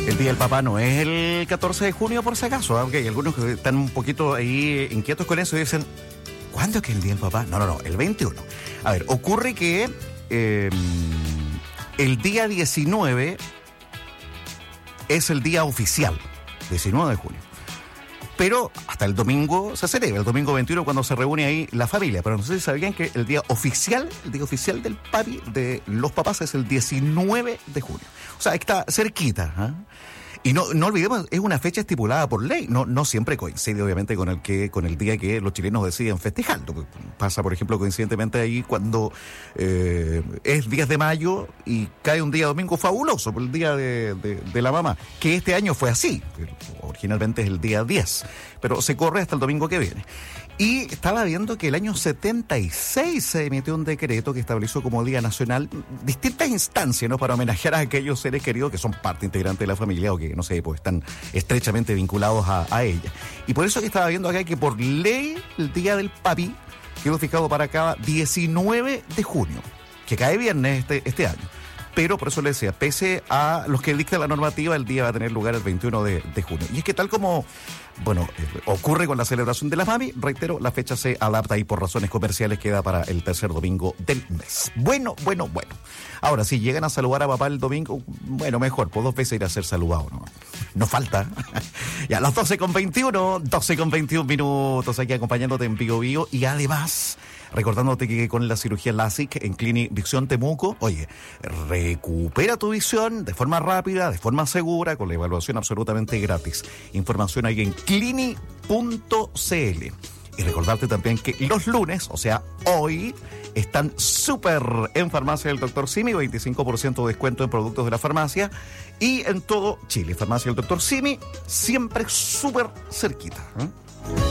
El Día del Papá no es el 14 de junio, por si acaso, aunque hay algunos que están un poquito ahí inquietos con eso y dicen, ¿cuándo es que es el Día del Papá? No, el 21. A ver, ocurre que el día 19 es el día oficial, 19 de junio. Pero hasta el domingo se celebra, el domingo 21 cuando se reúne ahí la familia. Pero no sé si sabían que el día oficial del papi, de los papás, es el 19 de junio. O sea, está cerquita, ¿eh? Y no olvidemos, es una fecha estipulada por ley. No siempre coincide, obviamente, con el día que los chilenos deciden festejar. Pasa, por ejemplo, coincidentemente ahí cuando es 10 de mayo y cae un día domingo fabuloso, por el día de la mamá. Que este año fue así. Originalmente es el día 10, pero se corre hasta el domingo que viene. Y estaba viendo que el año 76 se emitió un decreto que estableció como Día Nacional distintas instancias, ¿no?, para homenajear a aquellos seres queridos que son parte integrante de la familia o que, no sé, pues están estrechamente vinculados a ella. Y por eso que estaba viendo acá que por ley el Día del Papi quedó fijado para cada 19 de junio, que cae viernes este año. Pero por eso le decía, pese a los que dicta la normativa, el día va a tener lugar el 21 de junio. Y es que tal como, ocurre con la celebración de la mami, reitero, la fecha se adapta y por razones comerciales queda para el tercer domingo del mes. Bueno. Ahora, si llegan a saludar a papá el domingo, mejor, pues 2 veces ir a ser saludado, ¿no? No falta. Ya, las 12:21 minutos aquí acompañándote en Bio Bio y además recordándote que con la cirugía LASIK en Clinic Visión Temuco, oye, recupera tu visión de forma rápida, de forma segura, con la evaluación absolutamente gratis. Información ahí en clinic.cl. Y recordarte también que los lunes, o sea, hoy, están súper en Farmacia del Dr. Simi, 25% de descuento en productos de la farmacia y en todo Chile. Farmacia del Dr. Simi, siempre súper cerquita, ¿eh?